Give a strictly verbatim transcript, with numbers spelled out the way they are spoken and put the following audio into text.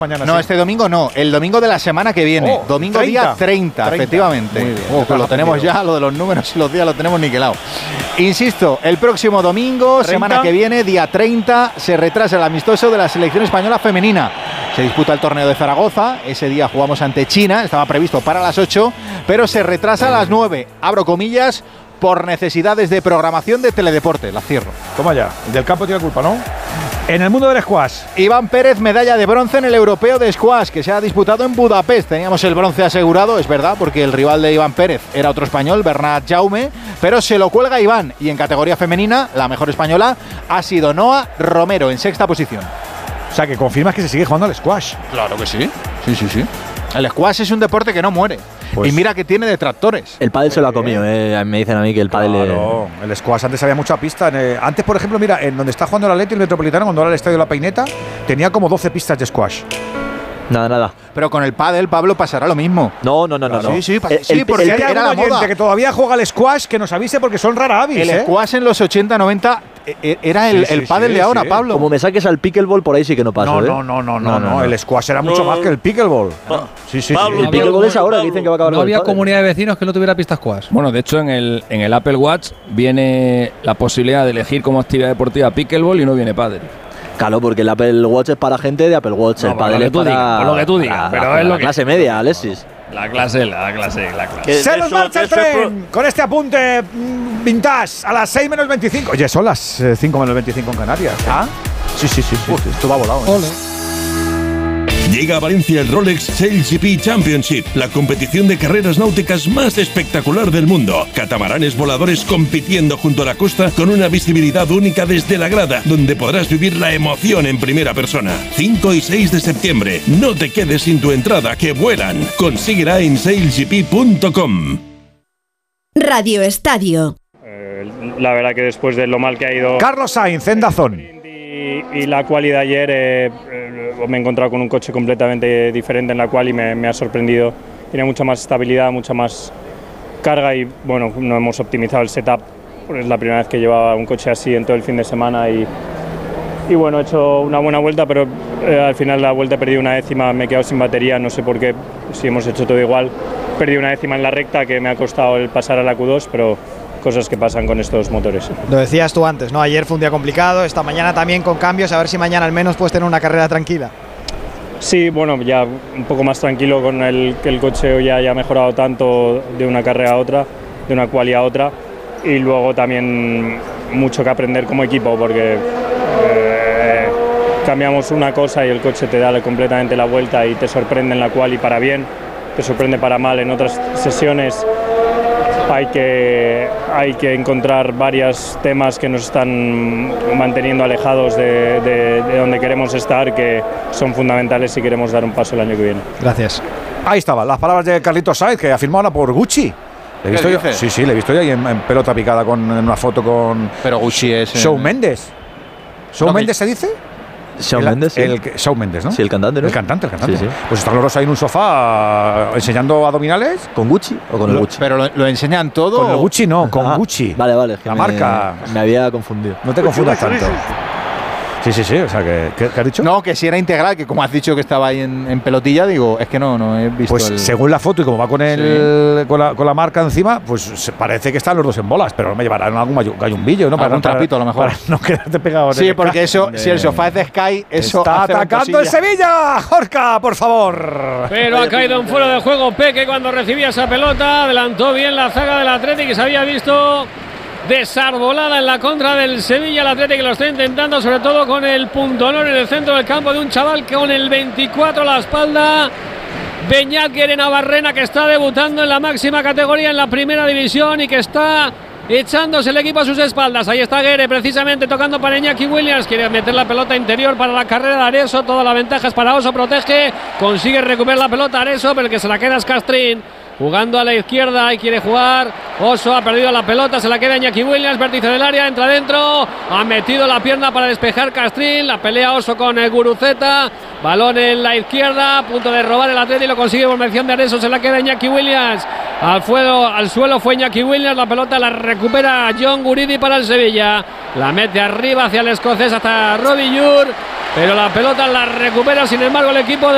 Mañana, no, sí. este domingo no, el domingo de la semana que viene. Oh, domingo treinta. día treinta, treinta, efectivamente. Muy bien. Oh, pues lo tenemos ya, lo de los números y los días lo tenemos niquelado. Insisto, el próximo domingo, ¿treinta? Semana que viene, día treinta, se retrasa el amistoso de la selección española femenina. Se disputa el torneo de Zaragoza, ese día jugamos ante China, estaba previsto para las ocho, pero se retrasa a las nueve, abro comillas, por necesidades de programación de Teledeporte, la cierro. Toma ya, del campo tiene culpa, ¿no? En el mundo del squash. Iván Pérez, medalla de bronce en el Europeo de Squash, que se ha disputado en Budapest. Teníamos el bronce asegurado, es verdad, porque el rival de Iván Pérez era otro español, Bernat Jaume, pero se lo cuelga Iván. Y en categoría femenina, la mejor española ha sido Noa Romero, en sexta posición. O sea, que confirmas que se sigue jugando al squash. Claro que sí. Sí, sí, sí. El squash es un deporte que no muere. Pues y mira que tiene detractores. El pádel se lo ha comido, eh. Me dicen a mí que el pádel… Claro, eh. el squash antes había mucha pista. Eh, antes, por ejemplo, mira, en donde está jugando el Atleti, el Metropolitano, cuando era el Estadio de la Peineta, tenía como doce pistas de squash. Nada, nada. Pero con el pádel, Pablo, pasará lo mismo. No, no, no, no. Sí, sí, el, sí, el, porque si hay era algún la moda. que todavía juega al squash, que nos avise porque son rara avis, El ¿eh? squash en los ochenta, noventa era el, sí, el sí, pádel sí, de ahora, sí. Pablo. Como me saques al pickleball, por ahí sí que no paso, no, ¿eh? no, no, no, no, no, no, no. no. El squash era mucho No. más que el pickleball. Pa- Sí, sí, Pablo, sí. El pickleball es ahora, que dicen que va a acabar No con el había pádel. comunidad de vecinos que no tuviera pistas squash. Bueno, de hecho, en el, en el Apple Watch viene la posibilidad de elegir como actividad deportiva pickleball y no viene pádel. Claro, porque el Apple Watch es para gente de Apple Watch. No, el por pádel lo que es tú para digas, por lo que tú digas, para- pero para es lo la que- clase media, Alexis. La clase, la clase, la clase. Que Se nos eso- marcha el eso es pro- tren con este apunte mm, vintage a las seis menos veinticinco. Oye, son las eh, cinco menos veinticinco en Canarias. ¿Ah? Sí, sí, sí. sí. Uf, esto va volado, ¿eh? Ole. Llega a Valencia el Rolex Sail G P Championship, la competición de carreras náuticas más espectacular del mundo. Catamaranes voladores compitiendo junto a la costa con una visibilidad única desde la grada, donde podrás vivir la emoción en primera persona. cinco y seis de septiembre. No te quedes sin tu entrada, que vuelan. Consíguela en sail g p punto com. Radio Estadio. Eh, la verdad que después de lo mal que ha ido Carlos Sainz, en Dazón. y, y la quali de ayer, eh, eh, me he encontrado con un coche completamente diferente en la quali y me, me ha sorprendido. Tiene mucha más estabilidad, mucha más carga y bueno, no hemos optimizado el setup. Es la primera vez que llevaba un coche así en todo el fin de semana y, y bueno, he hecho una buena vuelta, pero eh, al final de la vuelta he perdido una décima, me he quedado sin batería, no sé por qué, si hemos hecho todo igual. Perdí una décima en la recta que me ha costado el pasar a la Q dos, pero cosas que pasan con estos motores. Lo decías tú antes, ¿no? Ayer fue un día complicado, esta mañana también con cambios, a ver si mañana al menos puedes tener una carrera tranquila. Sí, bueno, ya un poco más tranquilo con el que el coche hoy ya haya mejorado tanto de una carrera a otra, de una quali a otra, y luego también mucho que aprender como equipo porque eh, cambiamos una cosa y el coche te da completamente la vuelta y te sorprende en la quali para bien, te sorprende para mal en otras sesiones. Hay que, hay que encontrar varios temas que nos están manteniendo alejados de, de, de donde queremos estar, que son fundamentales si queremos dar un paso el año que viene. Gracias. Ahí estaban las palabras de Carlitos Sainz, que ha firmado ahora por Gucci. ¿Le he visto yo? dices? Sí, sí, le he visto yo ahí en, en pelota picada con en una foto con Pero Gucci es… Shawn Mendes. ¿Shawn No, que- Mendes se dice? Shawn El- Mendes, sí. el que- Shawn Mendes, ¿no? Sí, el cantante, ¿no? El cantante, el cantante. Sí, sí. Pues está glorioso ahí en un sofá enseñando abdominales. ¿Con Gucci o con el Lo- Gucci? Pero lo, lo enseñan todo. Con el Gucci no, con Ah, Gucci. Vale, vale. es que La me- marca. Me había confundido. No te confundas tanto. Sí, sí, sí. O sea, que, ¿qué, qué has dicho? No, que si era integral, que como has dicho que estaba ahí en, en pelotilla, digo, es que no, no he visto Pues el… según la foto y como va con el con, la, con la marca encima, pues se parece que están los dos en bolas, pero no me llevarán algún gallu- gallumbillo, ¿no? Algún trapito, a lo mejor. Para no quedarte pegado. en Sí, el porque ca- eso, si el sofá es de Sky, eso Está hace atacando el cosilla. Sevilla. Jorca, por favor. Pero ha caído en fuera de juego Peque cuando recibía esa pelota. Adelantó bien la zaga del Atlético que se había visto desarbolada en la contra del Sevilla. El Atlético que lo está intentando, sobre todo con el puntonón en el centro del campo de un chaval que con el veinticuatro a la espalda. Beñat Navarrena, que está debutando en la máxima categoría en la primera división y que está echándose el equipo a sus espaldas. Ahí está Guere precisamente tocando para Iñaki Williams, quiere meter la pelota interior para la carrera de Areso, toda la ventaja es para Oso, protege, consigue recuperar la pelota Areso, pero el que se la queda es Castrín. Jugando a la izquierda y quiere jugar. Oso ha perdido la pelota, se la queda Iñaki Williams, vértice del área, entra dentro. Ha metido la pierna para despejar Castrín. La pelea Oso con el Guruceta. Balón en la izquierda, a punto de robar el Atleti, lo consigue por mención de Areso, se la queda Iñaki Williams. Al, fuego, al suelo fue Iñaki Williams, la pelota la recupera John Guridi para el Sevilla. La mete arriba hacia el escocés hasta Robbie Yur, pero la pelota la recupera sin embargo el equipo de